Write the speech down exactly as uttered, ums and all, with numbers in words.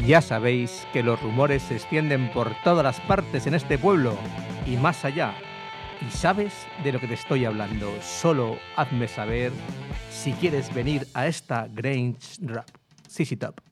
Ya sabéis que los rumores se extienden por todas las partes en este pueblo y más allá. Y sabes de lo que te estoy hablando. Solo hazme saber si quieres venir a esta Grange Rap. Sí, sí, top.